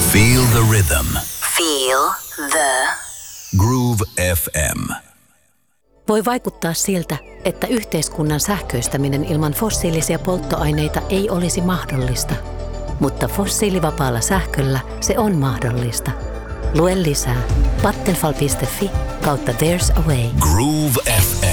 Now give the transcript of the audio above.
Feel the rhythm. Feel the Groove FM. Voi vaikuttaa siltä, että yhteiskunnan sähköistäminen ilman fossiilisia polttoaineita ei olisi mahdollista. Mutta fossiilivapaalla sähköllä se on mahdollista. Lue lisää Vattenfall.fi/There's a way. Groove FM.